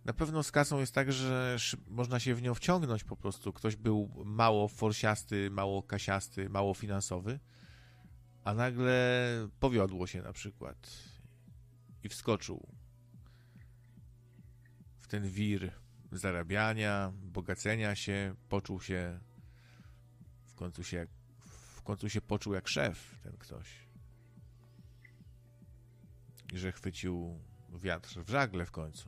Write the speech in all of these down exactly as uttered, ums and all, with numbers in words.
Na pewno z kasą jest tak, że szyb- można się w nią wciągnąć po prostu. Ktoś był mało forsiasty, mało kasiasty, mało finansowy, a nagle powiodło się na przykład i wskoczył w ten wir zarabiania, bogacenia się, poczuł się w końcu się w końcu się poczuł jak szef ten ktoś. I że chwycił wiatr w żagle w końcu.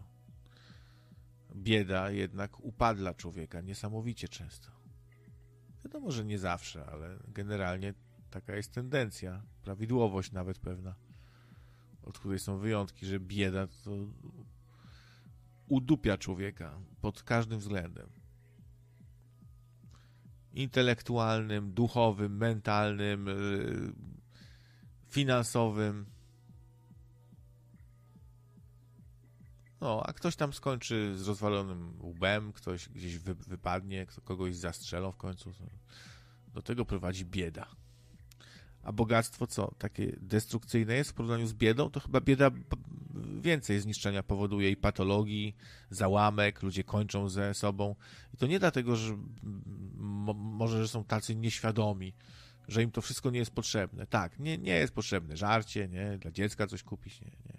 Bieda jednak upadla człowieka niesamowicie często. Wiadomo, że nie zawsze, ale generalnie taka jest tendencja, prawidłowość nawet pewna, od której są wyjątki, że bieda to udupia człowieka pod każdym względem. Intelektualnym, duchowym, mentalnym, yy, finansowym. No, a ktoś tam skończy z rozwalonym łbem, ktoś gdzieś wy, wypadnie, kto kogoś zastrzelą w końcu. Do tego prowadzi bieda. A bogactwo co? Takie destrukcyjne jest w porównaniu z biedą? To chyba bieda więcej zniszczenia powoduje i patologii, załamek, ludzie kończą ze sobą. I to nie dlatego, że mo, może, że są tacy nieświadomi, że im to wszystko nie jest potrzebne. Tak, nie, nie jest potrzebne. Żarcie, nie, dla dziecka coś kupić, nie, nie.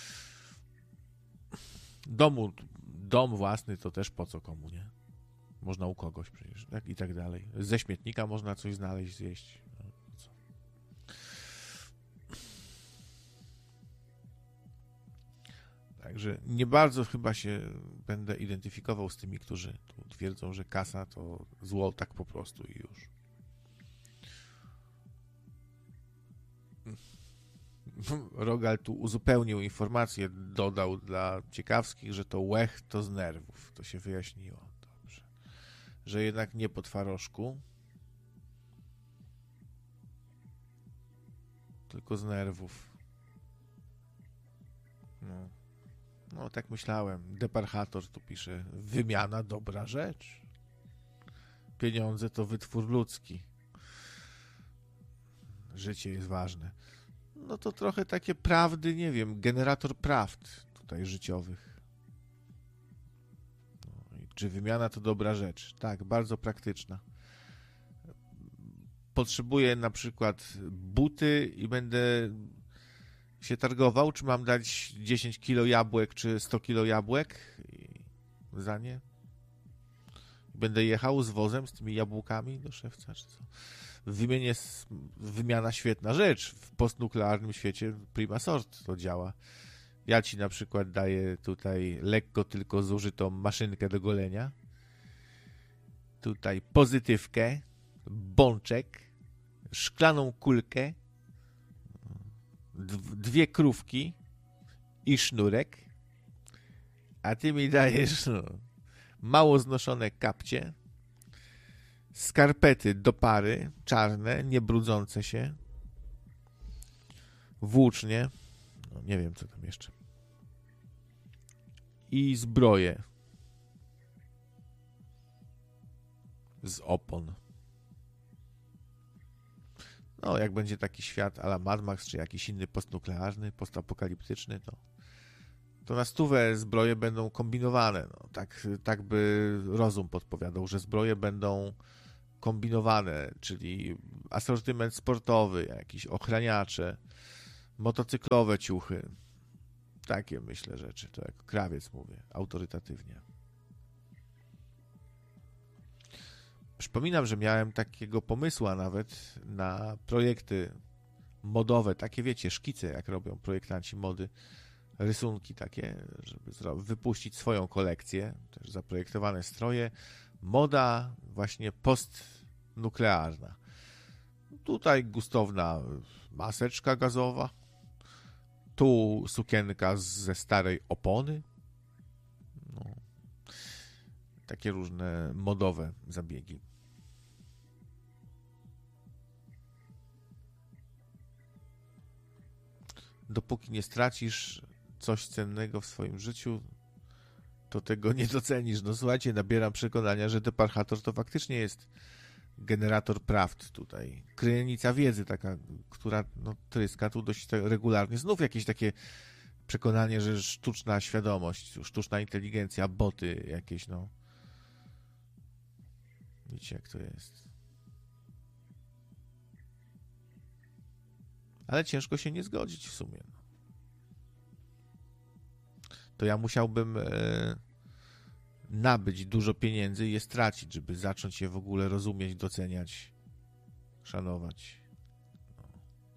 Domu, dom własny to też po co komu, nie? Można u kogoś przecież, tak? I tak dalej. Ze śmietnika można coś znaleźć, zjeść. No, co? Także nie bardzo chyba się będę identyfikował z tymi, którzy tu twierdzą, że kasa to zło tak po prostu i już. Rogal tu uzupełnił informację, dodał dla ciekawskich, że to łech to z nerwów. To się wyjaśniło. Dobrze. Że jednak nie po twarożku, tylko z nerwów. No, no tak myślałem. Deparchator tu pisze, wymiana dobra rzecz. Pieniądze to wytwór ludzki. Życie jest ważne. No to trochę takie prawdy, nie wiem, generator prawd tutaj życiowych. No, i czy wymiana to dobra rzecz? Tak, bardzo praktyczna. Potrzebuję na przykład buty i będę się targował, czy mam dać dziesięć kilo jabłek, czy sto kilo jabłek i za nie? Będę jechał z wozem, z tymi jabłkami do szewca, czy co? W wymianie jest wymiana świetna rzecz. W postnuklearnym świecie prima sort to działa. Ja ci na przykład daję tutaj lekko tylko zużytą maszynkę do golenia. Tutaj pozytywkę, bączek, szklaną kulkę, dwie krówki i sznurek. A ty mi dajesz no, mało znoszone kapcie, skarpety do pary, czarne, nie brudzące się, włócznie, no nie wiem co tam jeszcze, i zbroje z opon. No, jak będzie taki świat a la Mad Max, czy jakiś inny postnuklearny, postapokaliptyczny, to, to na stówę zbroje będą kombinowane. No, tak, tak by rozum podpowiadał, że zbroje będą kombinowane, czyli asortyment sportowy, jakieś ochraniacze, motocyklowe ciuchy. Takie myślę rzeczy, to jak krawiec mówię, autorytatywnie. Przypominam, że miałem takiego pomysłu nawet na projekty modowe, takie wiecie, szkice, jak robią projektanci mody, rysunki takie, żeby wypuścić swoją kolekcję, też zaprojektowane stroje, moda właśnie postnuklearna. Tutaj gustowna maseczka gazowa, tu sukienka ze starej opony, no, takie różne modowe zabiegi. Dopóki nie stracisz coś cennego w swoim życiu, to tego nie docenisz. No słuchajcie, nabieram przekonania, że Deparchator to faktycznie jest generator prawd tutaj. Krynica wiedzy taka, która no, tryska tu dość regularnie. Znów jakieś takie przekonanie, że sztuczna świadomość, sztuczna inteligencja, boty jakieś, no. Wiecie, jak to jest. Ale ciężko się nie zgodzić w sumie. To ja musiałbym e, nabyć dużo pieniędzy i je stracić, żeby zacząć je w ogóle rozumieć, doceniać, szanować. No.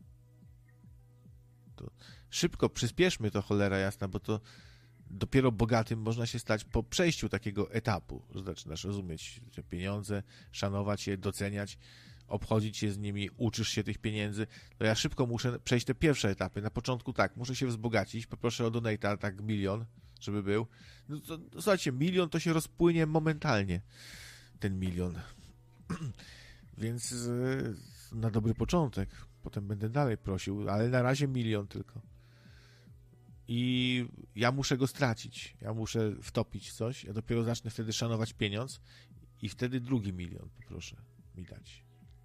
To szybko przyspieszmy to, cholera jasna, bo to dopiero bogatym można się stać po przejściu takiego etapu, że zaczynasz rozumieć te pieniądze, szanować je, doceniać, obchodzić się z nimi, uczysz się tych pieniędzy. To ja szybko muszę przejść te pierwsze etapy. Na początku tak, muszę się wzbogacić, poproszę o donate'a, tak milion, żeby był. No to, to, słuchajcie, milion to się rozpłynie momentalnie, ten milion. Więc yy, na dobry początek. Potem będę dalej prosił, ale na razie milion tylko. I ja muszę go stracić. Ja muszę wtopić coś. Ja dopiero zacznę wtedy szanować pieniądz i wtedy drugi milion poproszę mi dać.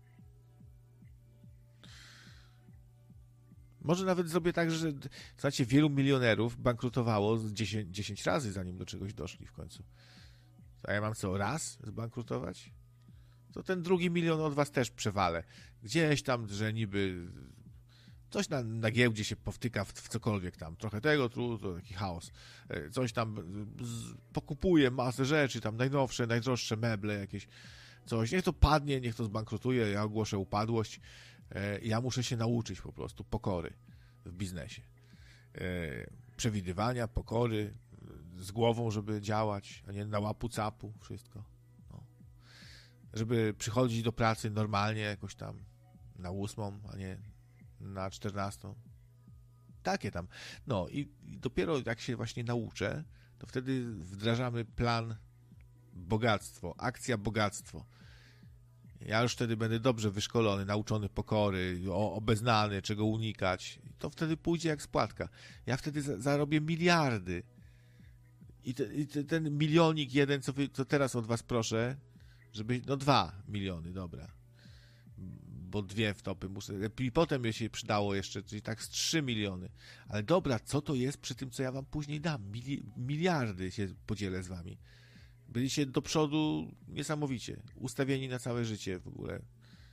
Może nawet zrobię tak, że słuchajcie, wielu milionerów bankrutowało dziesięć, dziesięć razy, zanim do czegoś doszli w końcu. A ja mam co, raz zbankrutować? To ten drugi milion od was też przewalę. Gdzieś tam, że niby coś na, na giełdzie się powtyka w, w cokolwiek tam. Trochę tego, tu, to taki chaos. Coś tam z, pokupuje masę rzeczy, tam najnowsze, najdroższe meble jakieś. Coś. Niech to padnie, niech to zbankrutuje, ja ogłoszę upadłość. Ja muszę się nauczyć po prostu pokory w biznesie. Przewidywania, pokory, z głową, żeby działać, a nie na łapu capu wszystko. No. Żeby przychodzić do pracy normalnie jakoś tam na ósmą, a nie na czternastą. Takie tam. No i, i dopiero jak się właśnie nauczę, to wtedy wdrażamy plan bogactwo, akcja bogactwo. Ja już wtedy będę dobrze wyszkolony, nauczony pokory, obeznany, czego unikać. To wtedy pójdzie jak spłatka. Ja wtedy za, zarobię miliardy. I, te, i te, ten milionik jeden, co, wy, co teraz od was proszę, żeby, no dwa miliony, dobra. Bo dwie wtopy muszę. I potem mi się przydało jeszcze, czyli tak z trzy miliony. Ale dobra, co to jest przy tym, co ja wam później dam? Mili, miliardy się podzielę z wami. Byliście do przodu niesamowicie. Ustawieni na całe życie w ogóle.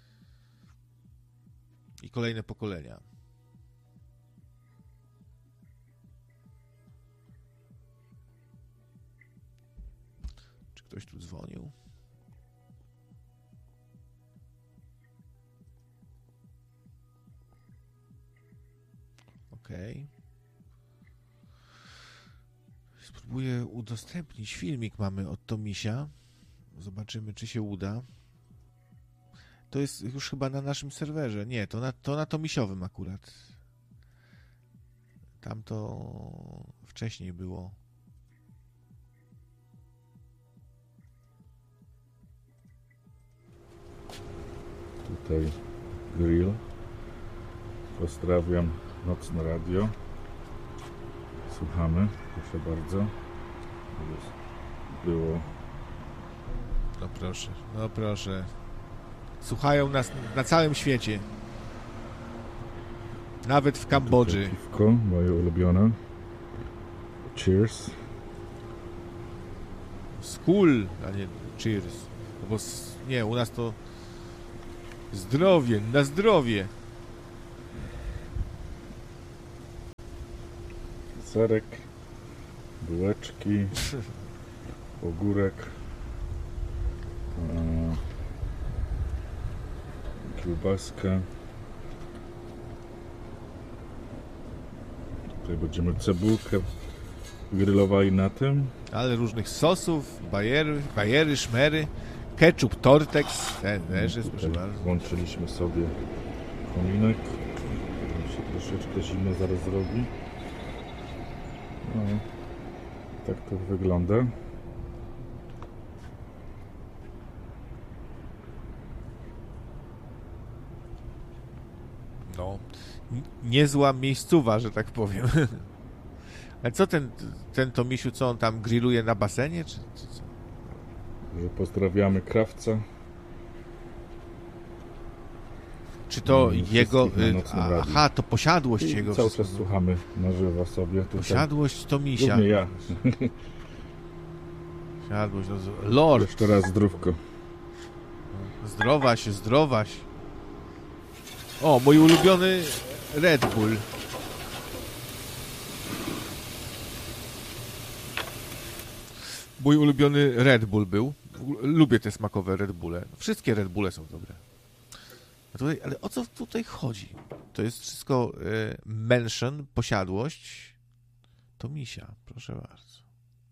I kolejne pokolenia. Czy ktoś tu dzwonił? Okej. Okay. Spróbuję udostępnić filmik, mamy od Tomisia. Zobaczymy, czy się uda. To jest już chyba na naszym serwerze. Nie, to na, to na Tomisiowym akurat. Tam to wcześniej było. Tutaj grill. Pozdrawiam Nocne Radio. Słuchamy, proszę bardzo. Było. No proszę, no proszę. Słuchają nas na całym świecie. Nawet w Kambodży. Piwko, moje ulubione. Cheers. Skól, a nie cheers. No bo nie, u nas to zdrowie, na zdrowie. Serek, bułeczki, ogórek, e, kiełbaskę. Tutaj będziemy cebulkę grillowali na tym. Ale różnych sosów, bajery, bajery, szmery, ketchup, tortex, ten też jest, proszę bardzo. Włączyliśmy sobie kominek. On się troszeczkę zimno zaraz zrobi. No, tak to wygląda. No, niezła miejscowa, że tak powiem. Ale co ten, ten Tomisiu, co on tam grilluje na basenie, czy, czy co? Że pozdrawiamy krawca. Czy to Mm, jego... wszystkich na nocnym radiu. Aha, to posiadłość I jego. cały wszystko. czas słuchamy na żywo sobie. Tutaj. Posiadłość to misia. Głównie ja. Posiadłość, no, z- lord. Jeszcze raz zdrówko. Zdrowaś, zdrowaś. O, mój ulubiony Red Bull. Mój ulubiony Red Bull był. Lubię te smakowe Red Bulle. Wszystkie Red Bulle są dobre. A tutaj, ale o co tutaj chodzi? To jest wszystko y, mansion, posiadłość. To misia, proszę bardzo.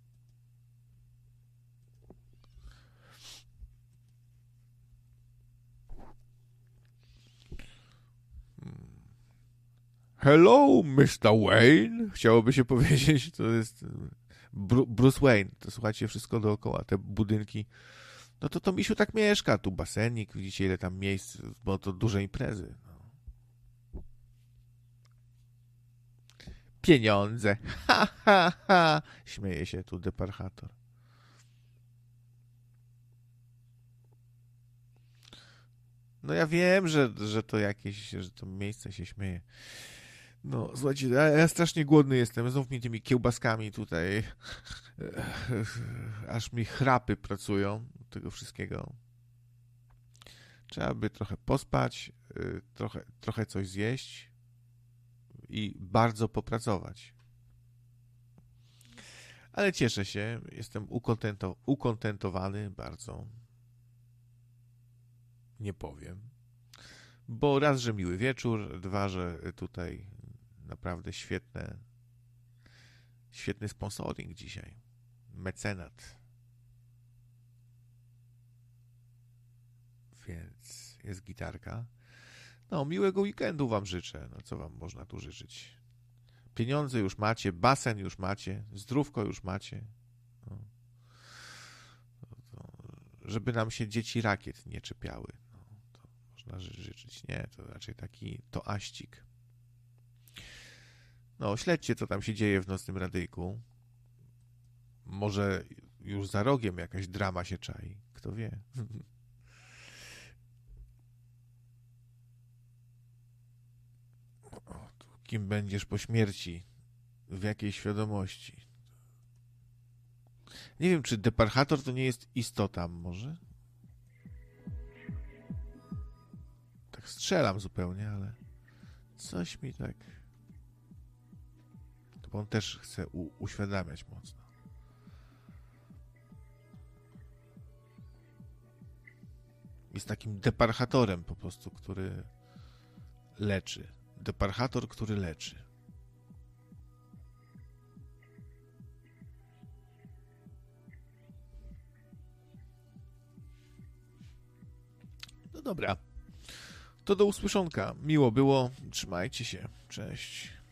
Hello, mister Wayne. Chciałoby się powiedzieć. To jest Bru- Bruce Wayne. To słuchajcie, wszystko dookoła. Te budynki. No to to misiu tak mieszka. Tu basenik. Widzicie, ile tam miejsc, bo to duże imprezy. No. Pieniądze. Ha, ha, ha. Śmieje się tu deparchator. No ja wiem, że, że to jakieś, że to miejsce się śmieje. No, słuchajcie, ja, ja strasznie głodny jestem. Znów mi tymi kiełbaskami tutaj aż mi chrapy pracują tego wszystkiego. Trzeba by trochę pospać, trochę, trochę coś zjeść i bardzo popracować. Ale cieszę się, jestem ukontento, ukontentowany bardzo. Nie powiem. Bo raz, że miły wieczór, dwa, że tutaj naprawdę świetne, świetny sponsoring dzisiaj. Mecenat. Więc jest gitarka. No, miłego weekendu wam życzę. No, co wam można tu życzyć? Pieniądze już macie, basen już macie, zdrówko już macie. No. Żeby nam się dzieci rakiet nie czepiały. No, to można życzyć. Nie, to raczej taki toaścik. No, śledźcie, co tam się dzieje w Nocnym Radyjku. Może już za rogiem jakaś drama się czai. Kto wie. O, kim będziesz po śmierci? W jakiej świadomości? Nie wiem, czy deparchator to nie jest istota może? Tak strzelam zupełnie, ale coś mi tak... Bo on też chce u- uświadamiać mocno. Jest takim deparchatorem po prostu, który leczy. Deparchator, który leczy. No dobra. To do usłyszonka. Miło było. Trzymajcie się. Cześć.